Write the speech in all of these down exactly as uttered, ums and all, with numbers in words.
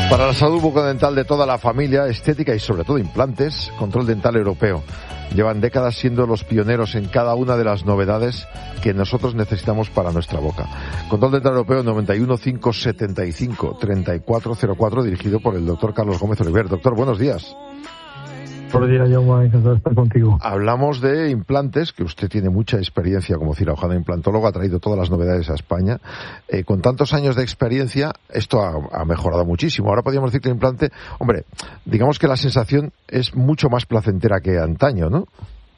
Para la salud bucodental de toda la familia, estética y sobre todo implantes, Control Dental Europeo. Llevan décadas siendo los pioneros en cada una de las novedades que nosotros necesitamos para nuestra boca. Control Dental Europeo noventa y uno, cinco setenta y cinco, treinta y cuatro cero cuatro, dirigido por el doctor Carlos Gómez Oliver. Doctor, buenos días. Buenos días, Jaume, encantado de estar contigo. Hablamos de implantes, que usted tiene mucha experiencia como cirujano implantólogo, ha traído todas las novedades a España. Eh, con tantos años de experiencia, esto ha, ha mejorado muchísimo. Ahora podríamos decir que el implante, hombre, digamos que la sensación es mucho más placentera que antaño, ¿no?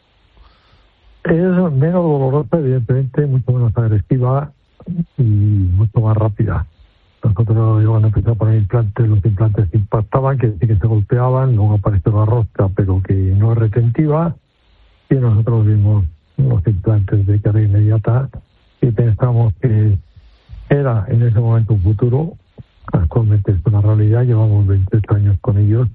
Es menos dolorosa, evidentemente, mucho menos agresiva y mucho más rápida. Nosotros, cuando empezamos a poner implantes, los implantes impactaban, que sí que se golpeaban, luego apareció la rosca, pero que no es retentiva, y nosotros vimos los implantes de carga inmediata y pensamos que era en ese momento un futuro. Actualmente es una realidad, llevamos veintiocho años con ellos,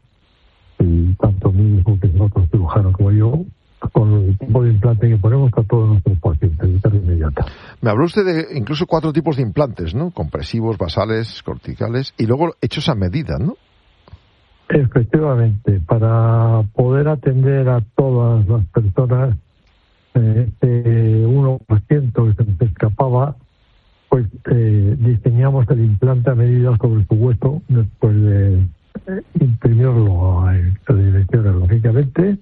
y tanto mi hijo, que es otro cirujano, como yo, con el tipo de implante que ponemos a todos nuestros pacientes de carga inmediata. Me habló usted de incluso cuatro tipos de implantes, ¿no? Compresivos, basales, corticales y luego hechos a medida, ¿no? Efectivamente, para poder atender a todas las personas, eh, este uno por ciento que se nos escapaba, pues eh, diseñamos el implante a medida sobre su hueso después de eh, imprimirlo a las direcciones, lógicamente.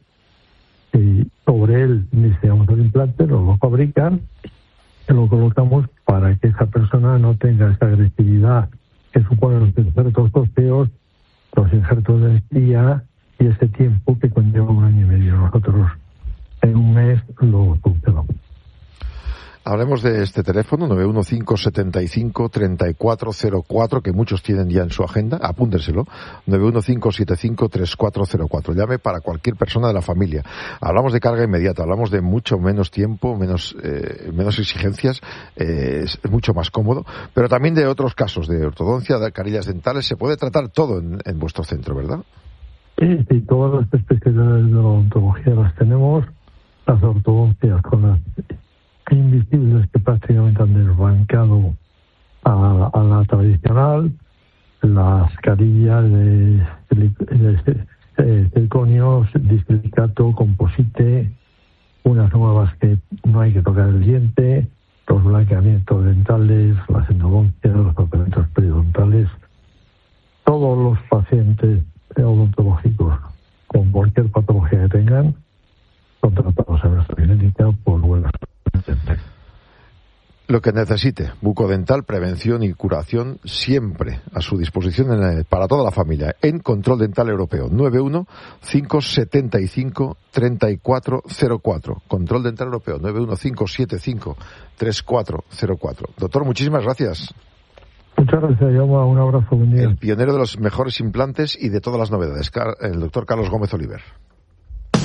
Y sobre él diseñamos el implante, nos lo fabrican y lo colocamos para que esa persona no tenga esa agresividad que suponen los injertos óseos, los injertos de encía y ese tiempo que conlleva un año y medio. Nosotros en un mes lo solucionamos. Hablemos de este teléfono, nueve uno cinco, setenta y cinco, treinta y cuatro cero cuatro, que muchos tienen ya en su agenda, apúntenselo, nueve uno cinco, setenta y cinco, treinta y cuatro cero cuatro. Llame para cualquier persona de la familia. Hablamos de carga inmediata, hablamos de mucho menos tiempo, menos eh, menos exigencias, eh, es mucho más cómodo, pero también de otros casos, de ortodoncia, de carillas dentales, se puede tratar todo en, en vuestro centro, ¿verdad? Sí, sí, todas las especialidades de la odontología las tenemos, las ortodoncias con las invisibles que prácticamente han desbancado a, a la tradicional, las carillas de, de, de circonios, disilicato, composite, unas nuevas que no hay que tocar el diente, los blanqueamientos dentales, las endodoncias, los tratamientos periodontales. Todos los pacientes odontológicos con cualquier patología que tengan son tratados en nuestra clínica por buenas. Lo que necesite, bucodental, prevención y curación, siempre a su disposición en el, para toda la familia, en Control Dental Europeo, nueve uno cinco setenta y cinco, treinta y cuatro cero cuatro. Control Dental Europeo, nueve uno cinco setenta y cinco, treinta y cuatro cero cuatro. Doctor, muchísimas gracias. Muchas gracias, Yoma. Un abrazo. Buen día. El pionero de los mejores implantes y de todas las novedades, el doctor Carlos Gómez Oliver.